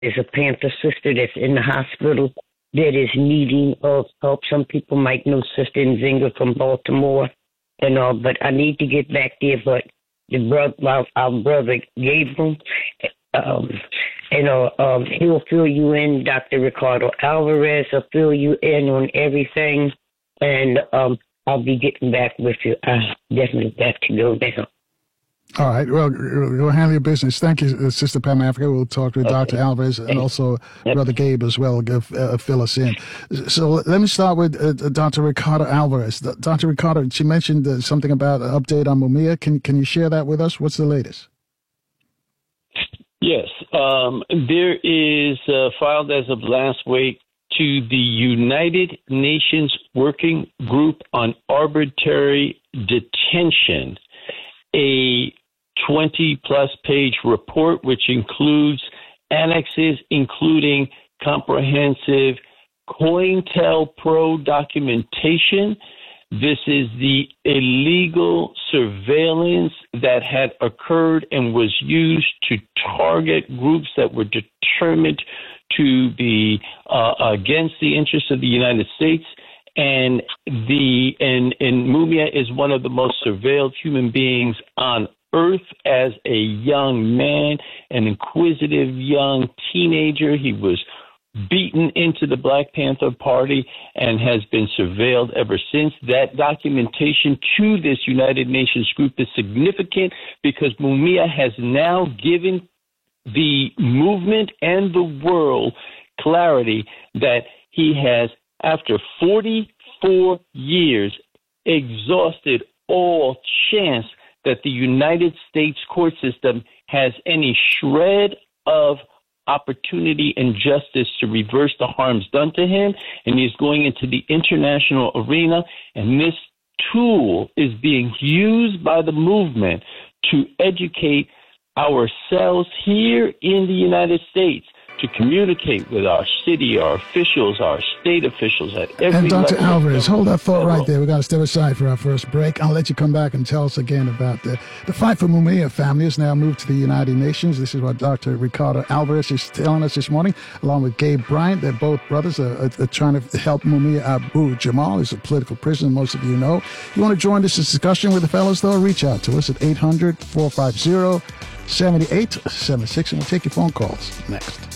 There's a Panther sister that's in the hospital that is needing of help. Some people might know Sister Nzinga from Baltimore and all, but I need to get back there. But our brother Gabriel, he'll fill you in. Dr. Ricardo Alvarez will fill you in on everything, and I'll be getting back with you. I definitely got to go now. All right. Well, go handle your business. Thank you, Sister Pam Africa. We'll talk to Dr. Alvarez and also Brother Gabe as well. Fill us in. So let me start with Dr. Ricardo Alvarez. Dr. Ricardo, she mentioned something about an update on Mumia. Can you share that with us? What's the latest? Yes. There is filed as of last week to the United Nations Working Group on Arbitrary Detention a 20-plus page report, which includes annexes, including comprehensive COINTELPRO documentation. This is the illegal surveillance that had occurred and was used to target groups that were determined to be against the interests of the United States. And Mumia is one of the most surveilled human beings on earth. As a young man, an inquisitive young teenager, he was beaten into the Black Panther Party and has been surveilled ever since. That documentation to this United Nations group is significant because Mumia has now given the movement and the world clarity that he has, after 44 years, exhausted all chance that the United States court system has any shred of opportunity and justice to reverse the harms done to him, and he's going into the international arena, and this tool is being used by the movement to educate ourselves here in the United States, to communicate with our city, our officials, our state officials at every level. And Dr. Alvarez, hold that thought right there. We're going to step aside for our first break. I'll let you come back and tell us again about the fight for Mumia family has now moved to the United Nations. This is what Dr. Ricardo Alvarez is telling us this morning, along with Gabe Bryant. They're both brothers are trying to help Mumia Abu Jamal. He's a political prisoner, most of you know. If you want to join this discussion with the fellows, though, reach out to us at 800-450-7876, and we'll take your phone calls next.